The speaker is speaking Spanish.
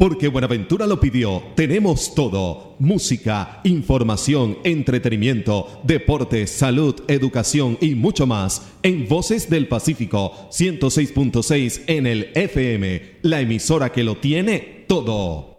Porque Buenaventura lo pidió, tenemos todo. Música, información, entretenimiento, deportes, salud, educación y mucho más. En Voces del Pacífico, 106.6 en el FM. La emisora que lo tiene todo.